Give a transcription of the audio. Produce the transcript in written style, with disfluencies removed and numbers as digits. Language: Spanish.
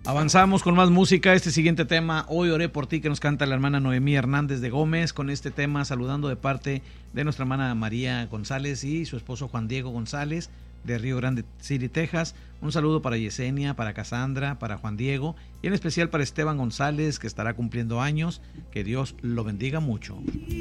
Avanzamos con más música. Este siguiente tema, Hoy oré por ti, que nos canta la hermana Noemí Hernández de Gómez. Con este tema, saludando de parte de nuestra hermana María González y su esposo Juan Diego González de Río Grande City, Texas. Un saludo para Yesenia, para Cassandra, para Juan Diego y en especial para Esteban González, que estará cumpliendo años. Que Dios lo bendiga mucho.